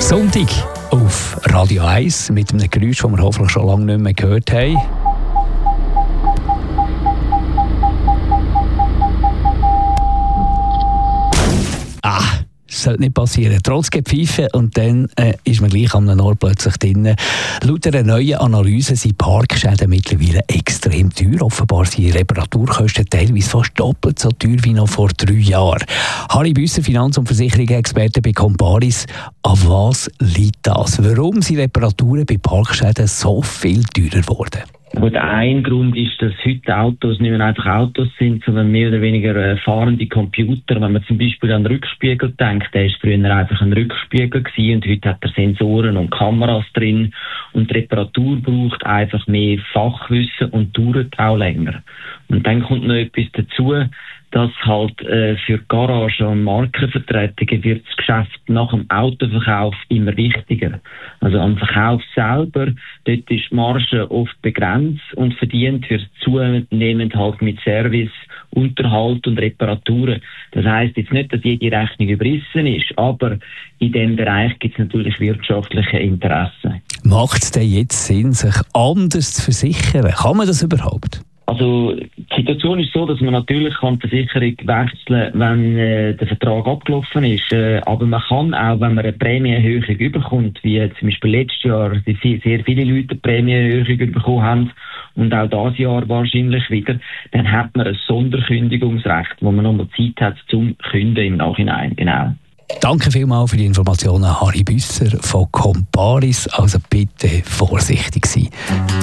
Sonntag auf Radio 1 mit einem Geräusch, das wir hoffentlich schon lange nicht mehr gehört haben. Das sollte nicht passieren. Trotz Gepfeife und dann ist man gleich an einem Ort plötzlich drin. Laut einer neuen Analyse sind Parkschäden mittlerweile extrem teuer. Offenbar sind Reparaturkosten teilweise fast doppelt so teuer wie noch vor 3 Jahren. Harry Büsser, Finanz- und Versicherungsexperte bei Comparis. An was liegt das? Warum sind Reparaturen bei Parkschäden so viel teurer geworden? Gut, ein Grund ist, dass heute Autos nicht mehr einfach Autos sind, sondern mehr oder weniger fahrende Computer. Wenn man zum Beispiel an den Rückspiegel denkt, der war früher einfach ein Rückspiegel gewesen und heute hat er Sensoren und Kameras drin. Und die Reparatur braucht einfach mehr Fachwissen und dauert auch länger. Und dann kommt noch etwas dazu, dass halt für Garagen und Markenvertretungen wird das Geschäft nach dem Autoverkauf immer wichtiger. Also am Verkauf selber, dort ist die Marge oft begrenzt und verdient wird zunehmend halt mit Service, Unterhalt und Reparaturen. Das heisst jetzt nicht, dass jede Rechnung überrissen ist, aber in diesem Bereich gibt es natürlich wirtschaftliche Interessen. Macht es denn jetzt Sinn, sich anders zu versichern? Kann man das überhaupt? Also die Situation ist so, dass man natürlich die Versicherung wechseln kann, wenn der Vertrag abgelaufen ist. Aber man kann auch, wenn man eine Prämienerhöhung überkommt, wie zum Beispiel letztes Jahr sehr viele Leute eine Prämienerhöhung bekommen haben und auch dieses Jahr wahrscheinlich wieder, dann hat man ein Sonderkündigungsrecht, wo man nochmal Zeit hat zum Künden im Nachhinein. Genau. Danke vielmals für die Informationen, Harry Büsser von Comparis. Also bitte vorsichtig sein.